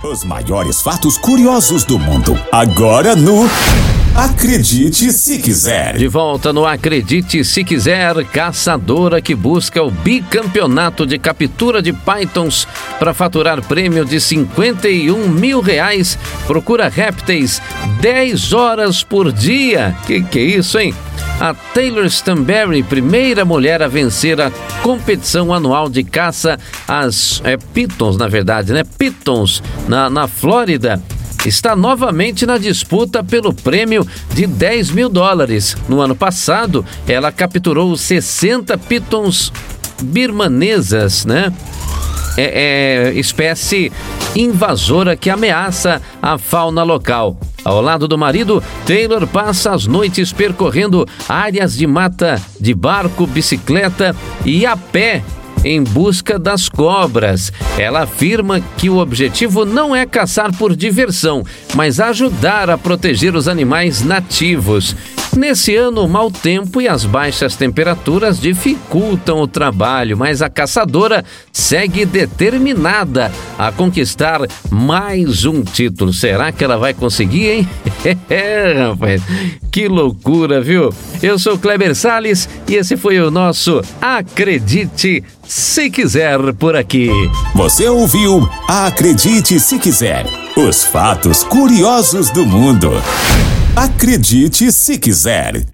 Os maiores fatos curiosos do mundo, agora no Acredite Se Quiser. De volta no Acredite Se Quiser, caçadora que busca o bicampeonato de captura de pythons para faturar prêmio de R$51 mil, procura répteis 10 horas por dia. Que é isso, hein? A Taylor Stanberry, primeira mulher a vencer a competição anual de caça às pitons, na verdade, né? Pitons, na Flórida, está novamente na disputa pelo prêmio de $10 mil. No ano passado, ela capturou 60 pitons birmanesas, né? Espécie invasora que ameaça a fauna local. Ao lado do marido, Taylor passa as noites percorrendo áreas de mata de barco, bicicleta e a pé em busca das cobras. Ela afirma que o objetivo não é caçar por diversão, mas ajudar a proteger os animais nativos. Nesse ano, o mau tempo e as baixas temperaturas dificultam o trabalho, mas a caçadora segue determinada a conquistar mais um título. Será que ela vai conseguir, hein? Rapaz, que loucura, viu? Eu sou Kleber Salles e esse foi o nosso Acredite Se Quiser por aqui. Você ouviu Acredite Se Quiser, os fatos curiosos do mundo. Acredite Se Quiser.